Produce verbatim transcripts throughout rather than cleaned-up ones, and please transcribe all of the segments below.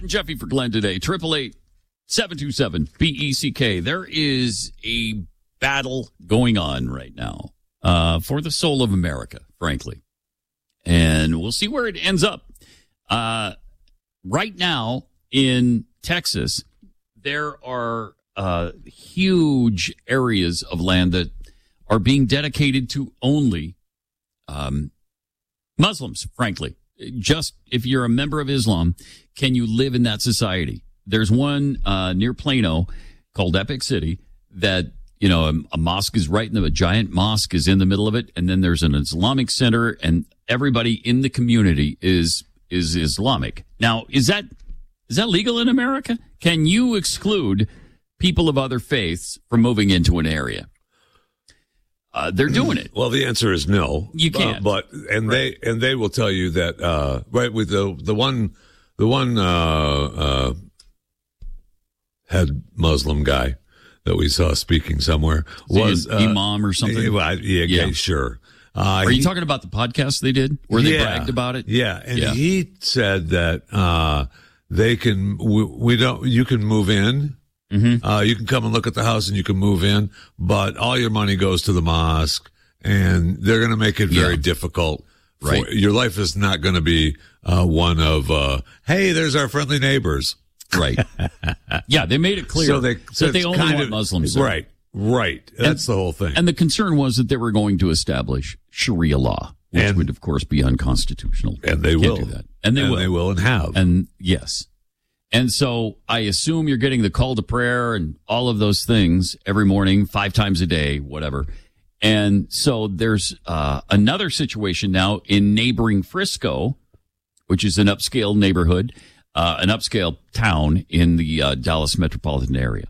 and Jeffy for Glenn today. Triple eight seven two seven B E C K. There is a battle going on right now uh, for the soul of America, frankly, and we'll see where it ends up. Uh, right now in Texas, there are uh, huge areas of land that are being dedicated to only um, Muslims, frankly. Just if you're a member of Islam, can you live in that society? There's one uh, near Plano called Epic City that, you know, a, a mosque is right in the, a giant mosque is in the middle of it. And then there's an Islamic center and everybody in the community is, is Islamic. Now, is that, is that legal in America? Can you exclude people of other faiths from moving into an area? Uh, they're doing it. Well, the answer is no. You can't. Uh, but and right. they and they will tell you that uh, right with the the one the one uh, uh, head Muslim guy that we saw speaking somewhere was uh, imam or something. Yeah, yeah, yeah. sure. Uh, Are he, you talking about the podcast they did where they yeah, bragged about it? Yeah, and yeah. he said that uh, they can. We, we don't. You can move in. Mm-hmm. Uh, you can come and look at the house and you can move in, but all your money goes to the mosque and they're going to make it very yeah. difficult. For, right. Your life is not going to be, uh, one of, uh, hey, there's our friendly neighbors. Right. Yeah. They made it clear so they, so that they only want of, Muslims. Right. Right. That's and, the whole thing. And the concern was that they were going to establish Sharia law, which and, would of course be unconstitutional. And they Can't will do that. And they and will. they will and have. And yes. And so I assume you're getting the call to prayer and all of those things every morning, five times a day, whatever. And so there's uh, another situation now in neighboring Frisco, which is an upscale neighborhood, uh, an upscale town in the uh, Dallas metropolitan area.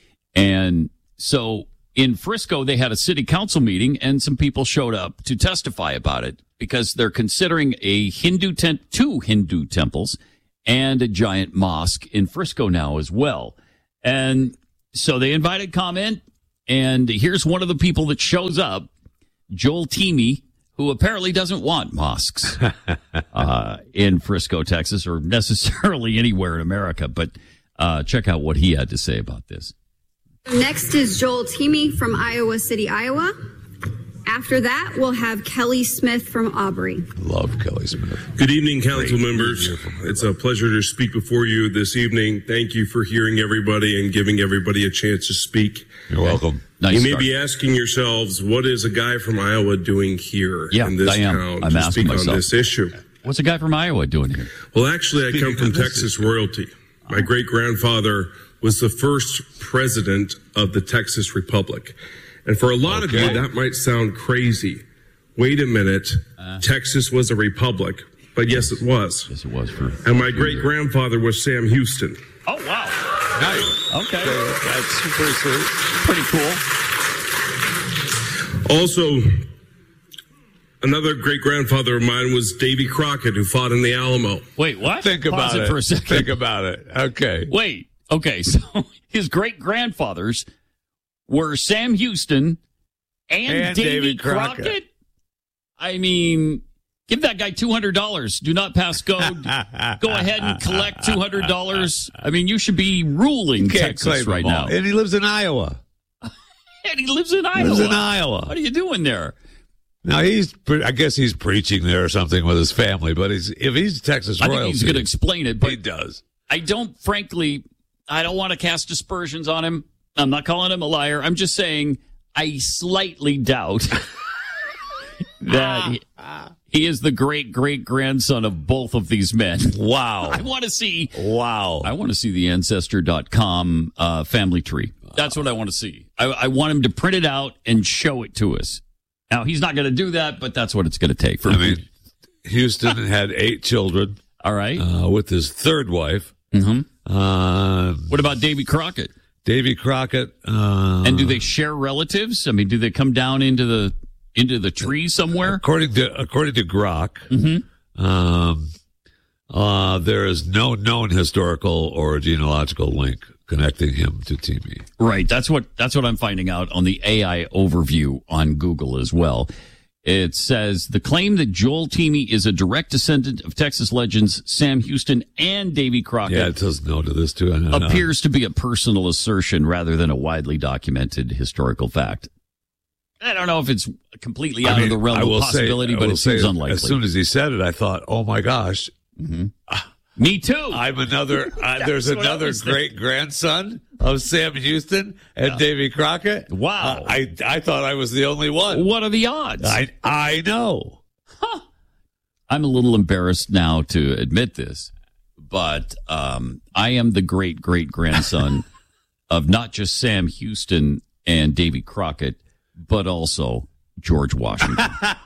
And so in Frisco, they had a city council meeting and some people showed up to testify about it because they're considering a Hindu tent, two Hindu temples, and a giant mosque in Frisco now as well. And so they invited comment, and here's one of the people that shows up, Joel Teamy, who apparently doesn't want mosques uh, in Frisco, Texas, or necessarily anywhere in America. But uh, check out what he had to say about this. Next is Joel Teamy from Iowa City, Iowa. After that, we'll have Kelly Smith from Aubrey. Love Kelly Smith. Good evening, council members. It's a pleasure to speak before you this evening. Thank you for hearing everybody and giving everybody a chance to speak. You're welcome. Nice you may start. be asking yourselves, what is a guy from Iowa doing here yeah, in this I am. town I'm to asking speak myself. on this issue? What's a guy from Iowa doing here? Well, actually, I come from Texas royalty. My great-grandfather was the first president of the Texas Republic. And for a lot okay. of you, that might sound crazy. Wait a minute. Uh, Texas was a republic. But yes, it was. Yes, it was. For and my great-grandfather was Sam Houston. Oh, wow. Nice. Okay. That's pretty sweet. Pretty cool. Also, another great-grandfather of mine was Davy Crockett, who fought in the Alamo. Wait, what? Think Pause about it, it for a second. Think about it. Okay. Wait. Okay, so his great-grandfathers were Sam Houston and, and Davy David Crockett. Crockett. I mean, give that guy two hundred dollars. Do not pass go. Go ahead and collect two hundred dollars. I mean, you should be ruling Texas right now. And he lives in Iowa. And he lives in Iowa. Lives in Iowa. What are you doing there? Now, he's, I guess he's preaching there or something with his family, but he's, if he's Texas royalty. I think he's going to explain it, but he does. I don't, frankly, I don't want to cast aspersions on him. I'm not calling him a liar. I'm just saying I slightly doubt that he, he is the great great grandson of both of these men. Wow. I want to see. Wow. I want to see the ancestor dot com uh, family tree. That's what I want to see. I, I want him to print it out and show it to us. Now, he's not going to do that, but that's what it's going to take for I me. mean, Houston had eight children. All right. Uh, with his third wife. Mm-hmm. Uh, what about Davy Crockett? Davy Crockett. Uh, and do they share relatives? I mean, do they come down into the into the tree somewhere? According to according to Grok, mm-hmm. um, uh, there is no known historical or genealogical link connecting him to Teamy. Right. That's what that's what I'm finding out on the A I overview on Google as well. It says the claim that Joel Teamy is a direct descendant of Texas legends Sam Houston and Davy Crockett Yeah, it says no to this too. No, no. appears to be a personal assertion rather than a widely documented historical fact. I don't know if it's completely out I mean, of the realm I of will possibility, say, I but will it seems say, unlikely. As soon as he said it, I thought, oh my gosh. Mm-hmm. Me too. I'm another, uh, there's what I another was thinking. great grandson of Sam Houston and Yeah. Davy Crockett. Wow. Uh, I, I thought I was the only one. What are the odds? I, I know. I'm a little embarrassed now to admit this, but um, I am the great great grandson of not just Sam Houston and Davy Crockett, but also George Washington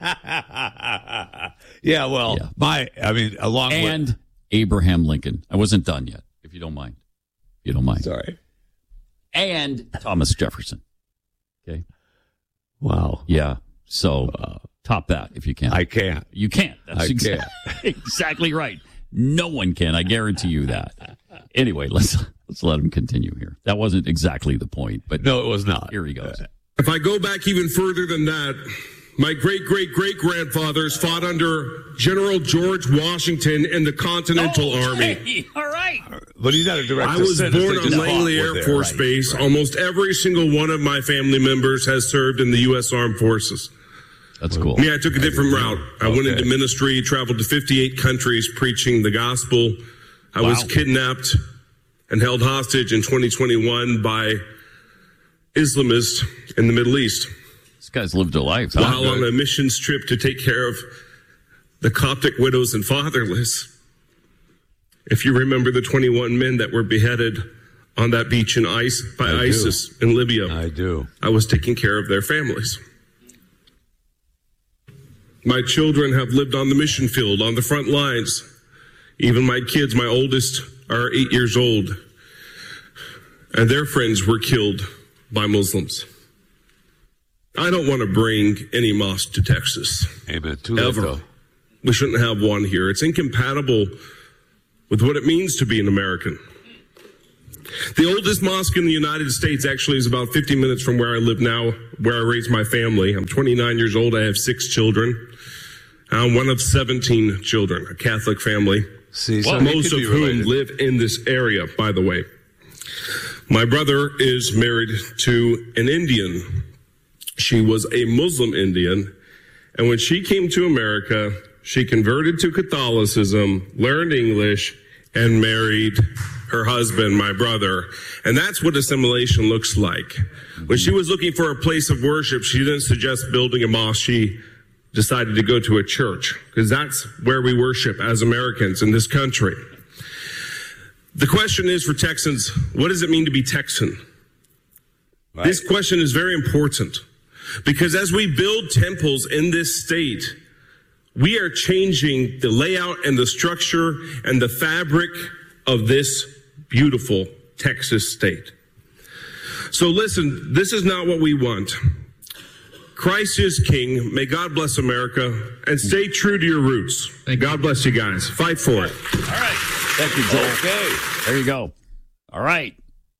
Yeah, well, Yeah. my, I mean, along and with. Abraham Lincoln. I wasn't done yet, if you don't mind. If you don't mind. Sorry. And Thomas Jefferson. Okay. Wow. Yeah. So uh, top that if you can. I can't. You can't. That's I exa- exactly right. No one can. I guarantee you that. Anyway, let's let's let him continue here. That wasn't exactly the point, but No, it was not. here he goes. If I go back even further than that, my great great great grandfathers fought under General George Washington in the Continental Army. Hey, all right. But he's not a direct I was descendant. born They on just Langley fought Air with Force there. Base. Almost every single one of my family members has served in the U S Armed Forces. That's cool. Me, I took a different route. I went Okay. into ministry, traveled to fifty-eight countries preaching the gospel. I was Wow. kidnapped and held hostage in twenty twenty-one by Islamists in the Middle East This guy's lived a life. huh? while on a missions trip to take care of the Coptic widows and fatherless. If you remember the twenty-one men that were beheaded on that beach in ice by I do. ISIS in Libya, I do. I was taking care of their families. My children have lived on the mission field, on the front lines. Even my kids, my oldest, are eight years old. And their friends were killed by Muslims. I don't want to bring any mosque to Texas. Amen. Too late, Ever. though. We shouldn't have one here. It's incompatible with what it means to be an American. The oldest mosque in the United States actually is about fifty minutes from where I live now, where I raise my family. I'm twenty-nine years old. I have six children. I'm one of seventeen children, a Catholic family, See, so Well, he most could of be whom related. live in this area, by the way. My brother is married to an Indian. She was a Muslim Indian. And when she came to America, she converted to Catholicism, learned English, and married her husband, my brother. And that's what assimilation looks like. When she was looking for a place of worship, she didn't suggest building a mosque. She decided to go to a church because that's where we worship as Americans in this country. The question is for Texans, what does it mean to be Texan? Right. This question is very important because as we build temples in this state, we are changing the layout and the structure and the fabric of this beautiful Texas state. So listen, this is not what we want. Christ is king. May God bless America and stay true to your roots. God bless you guys. Fight for it. All right. Thank you, Joel. Okay. There you go. All right.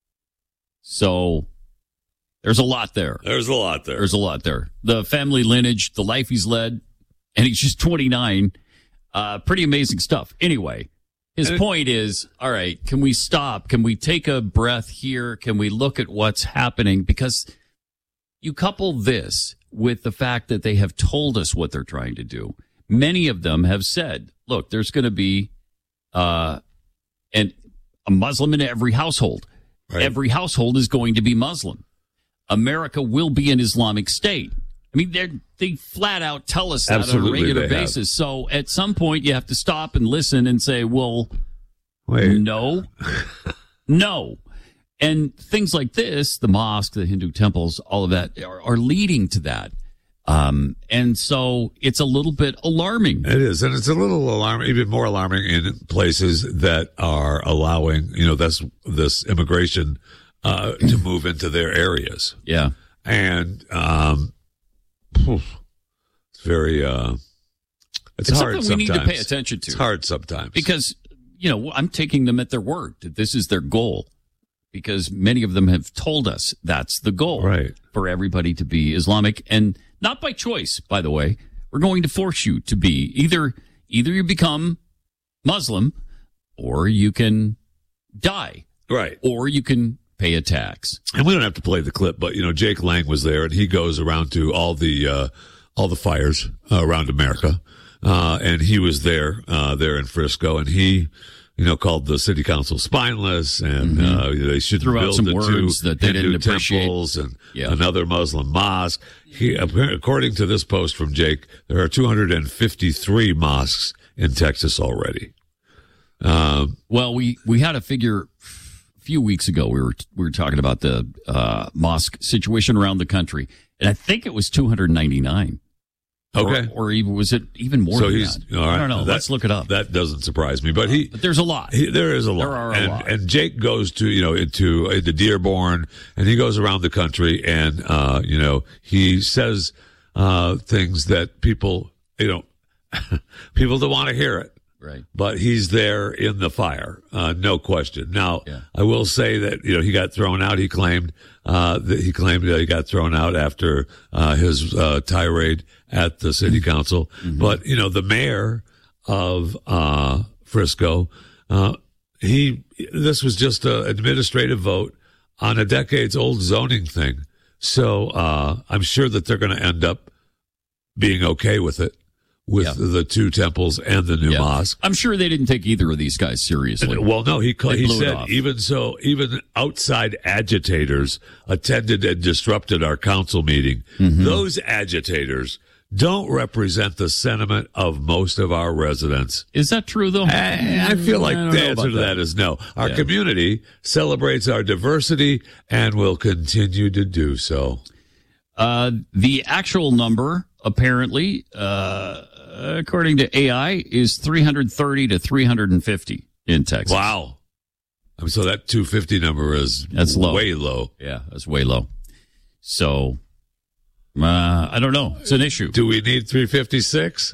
So there's a lot there. There's a lot there. There's a lot there. The family lineage, the life he's led, and he's just twenty-nine. Uh, pretty amazing stuff. Anyway, his And it- point is, all right, can we stop? Can we take a breath here? Can we look at what's happening? Because you couple this with the fact that they have told us what they're trying to do. Many of them have said, look, there's going to be uh, an, a Muslim in every household. Right. Every household is going to be Muslim. America will be an Islamic state. I mean, they they flat out tell us that on a Absolutely, regular they have. basis. So at some point, you have to stop and listen and say, well, Wait. no, no. And things like this, the mosque, the Hindu temples, all of that are, are leading to that. Um, and so it's a little bit alarming. It is, and it's a little alarming, even more alarming in places that are allowing, you know, this this immigration uh, to move into their areas, Yeah. and um, phew, it's very, uh, it's, It's hard something we sometimes. need to pay attention to. It's hard sometimes Because, you know, I'm taking them at their word that this is their goal. Because many of them have told us that's the goal. Right. For everybody to be Islamic. And not by choice, by the way. we're going to force you to be either either you become Muslim or you can die. Right. Or you can pay a tax. And we don't have to play the clip, but, you know, Jake Lang was there, and he goes around to all the uh, all the fires uh, around America. Uh, and he was there, uh, there in Frisco, and he, you know, called the city council spineless, and Mm-hmm. uh, they should Threw out build some the words two that they Hindu didn't appreciate. temples and Yeah. another Muslim mosque. He, according to this post from Jake, there are two hundred fifty-three mosques in Texas already. Um, Well, we, we had a figure a few weeks ago. We were we were talking about the uh, mosque situation around the country, and I think it was two hundred ninety-nine. okay. Or, or even was it even more So than he's, that? all right. I don't know. That- Let's look it up. That doesn't surprise me, but he, But there's a lot. He, there is a lot. There are a and, lot. And Jake goes to, you know, into, into Dearborn, and he goes around the country, and, uh, you know, he says, uh, things that people, you know, people don't want to hear it. Right. But he's there in the fire, uh, no question. Now, Yeah. I will say that, you know, he got thrown out. He claimed, uh, that he claimed that he got thrown out after, uh, his, uh, tirade at the city council. Mm-hmm. But, you know, the mayor of, uh, Frisco, uh, he, this was just an administrative vote on a decades old zoning thing. So, uh, I'm sure that they're going to end up being okay with it. With Yeah. the two temples and the new Yeah. mosque. I'm sure they didn't take either of these guys seriously. Well, no, he They he blew it said off. even so, even outside agitators attended and disrupted our council meeting. Mm-hmm. Those agitators don't represent the sentiment of most of our residents. Is that true, though? I, I feel like I don't the know answer about to that is no. Our Yeah. community celebrates our diversity and will continue to do so. Uh, the actual number, apparently, uh, according to A I, is three hundred thirty to three hundred fifty in Texas. Wow. I mean, so that two hundred fifty number is That's low. way low. Yeah, that's way low. So, uh, I don't know. It's an issue. Do we need three fifty-six?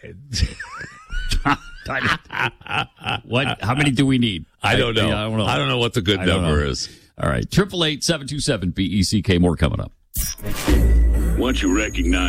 What? How many do we need? I don't know. I, I don't know. I don't know what the good I don't number know. is. All right. Triple eight seven two seven B E C K. More coming up. Once you recognize